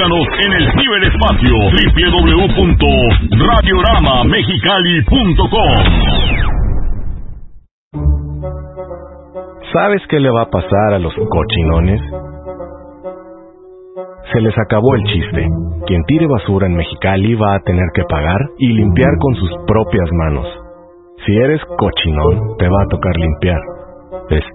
Búscanos en el ciberespacio www.radioramamexicali.com. ¿Sabes qué le va a pasar a los cochinones? Se les acabó el chiste. Quien tire basura en Mexicali va a tener que pagar y limpiar con sus propias manos. Si eres cochinón, te va a tocar limpiar.